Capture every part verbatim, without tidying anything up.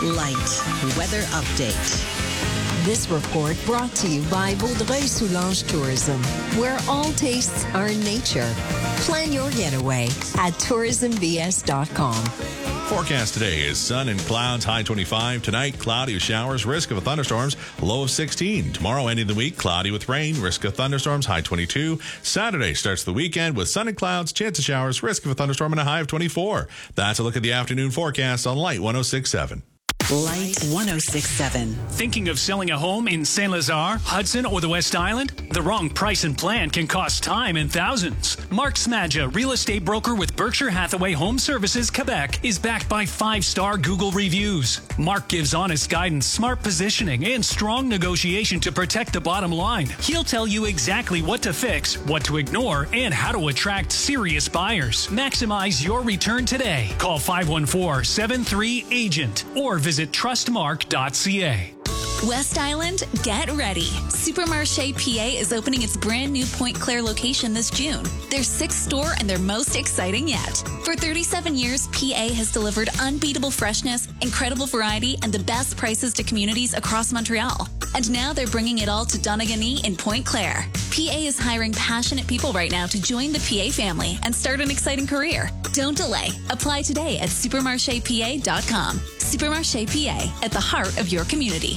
Light weather update. This report brought to you by Vaudreuil-Soulanges Tourism, where all tastes are in nature. Plan your getaway at tourism v s dot com. Forecast today is sun and clouds, high twenty-five. Tonight, cloudy with showers, risk of thunderstorms, low of sixteen. Tomorrow, ending the week, cloudy with rain, risk of thunderstorms, high twenty-two. Saturday starts the weekend with sun and clouds, chance of showers, risk of a thunderstorm, and a high of twenty-four. That's a look at the afternoon forecast on Light one oh six point seven. Light one oh six point seven. Thinking of selling a home in Saint Lazare, Hudson, or the West Island? The wrong price and plan can cost time and thousands. Mark Smadja, real estate broker with Berkshire Hathaway Home Services, Quebec, is backed by five-star Google reviews. Mark gives honest guidance, smart positioning, and strong negotiation to protect the bottom line. He'll tell you exactly what to fix, what to ignore, and how to attract serious buyers. Maximize your return today. Call five one four, seven three, agent or visit Visit trustmark dot c a. West Island, get ready. Supermarché P A is opening its brand new Point Claire location this June. Their sixth store and their most exciting yet. For thirty-seven years, P A has delivered unbeatable freshness, incredible variety, and the best prices to communities across Montreal. And now they're bringing it all to Donegal in Point Claire. P A is hiring passionate people right now to join the P A family and start an exciting career. Don't delay. Apply today at supermarché p a dot com. Supermarché P A, at the heart of your community.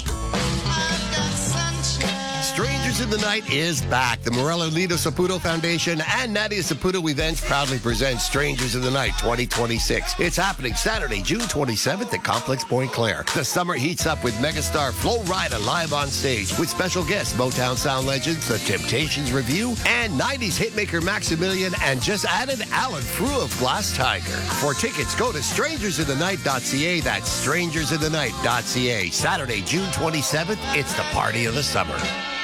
Strangers in the Night is back. The Morella Lido Saputo Foundation and Nadia Saputo Events proudly present Strangers in the Night twenty twenty-six. It's happening Saturday, June twenty-seventh at Complex Point Claire. The summer heats up with megastar Flo Rida live on stage with special guests Motown sound legends, The Temptations Review, and nineties hitmaker Maximilian, and just added Alan Frew of Glass Tiger. For tickets, go to strangers in the night dot c a. That's strangers in the night dot c a. Saturday, June twenty-seventh, it's the party of the summer.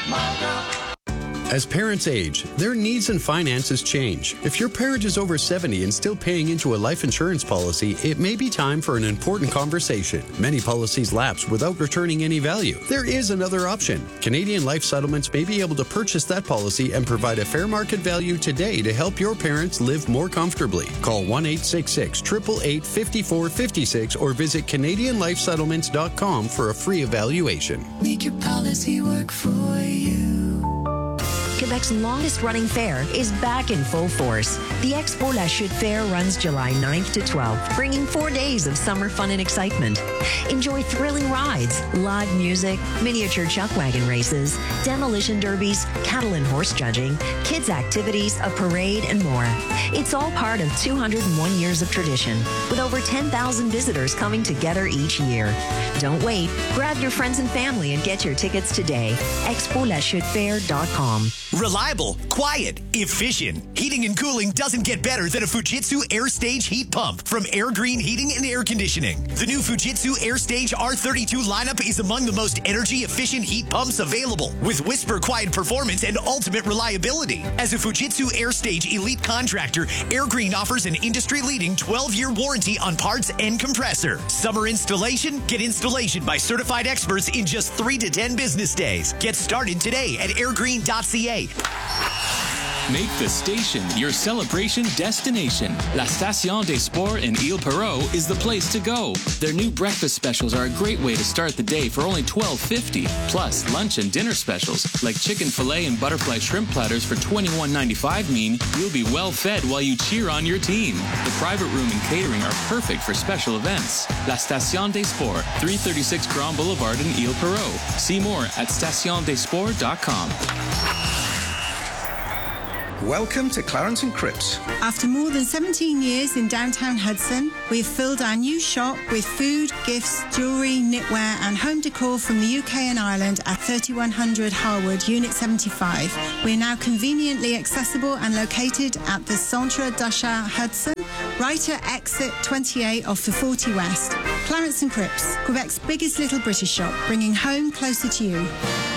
As parents age, their needs and finances change. If your parent is over seventy and still paying into a life insurance policy, it may be time for an important conversation. Many policies lapse without returning any value. There is another option. Canadian Life Settlements may be able to purchase that policy and provide a fair market value today to help your parents live more comfortably. Call one eight six six, eight eight eight, five four five six or visit canadian life settlements dot com for a free evaluation. Make your policy work for you. Quebec's longest-running fair is back in full force. The Expo La Chute Fair runs July ninth to twelfth, bringing four days of summer fun and excitement. Enjoy thrilling rides, live music, miniature chuck wagon races, demolition derbies, cattle and horse judging, kids' activities, a parade, and more. It's all part of two hundred one years of tradition, with over ten thousand visitors coming together each year. Don't wait. Grab your friends and family and get your tickets today. expo la chute fair dot com. Reliable, quiet, efficient. Heating and cooling doesn't get better than a Fujitsu AirStage heat pump from Air Green Heating and Air Conditioning. The new Fujitsu AirStage R thirty-two lineup is among the most energy-efficient heat pumps available, with whisper quiet performance and ultimate reliability. As a Fujitsu AirStage elite contractor, Air Green offers an industry-leading twelve-year warranty on parts and compressor. Summer installation? Get installation by certified experts in just three to ten business days. Get started today at air green dot c a. Make the station your celebration destination. La Station des Sports in Ile Perrot is the place to go. Their new breakfast specials are a great way to start the day for only twelve fifty. Plus, lunch and dinner specials like chicken fillet and butterfly shrimp platters for twenty-one ninety-five mean you'll be well fed while you cheer on your team. The private room and catering are perfect for special events. La Station des Sports, three thirty-six Grand Boulevard in Ile Perrot. See more at station des sports dot com. Welcome to Clarence and Cripps. After more than seventeen years in downtown Hudson, we've filled our new shop with food, gifts, jewellery, knitwear and home decor from the U K and Ireland at thirty-one hundred Harwood, Unit seventy-five. We're now conveniently accessible and located at the Centre d'Achat Hudson, right at exit twenty-eight off the forty West. Clarence and Cripps, Quebec's biggest little British shop, bringing home closer to you.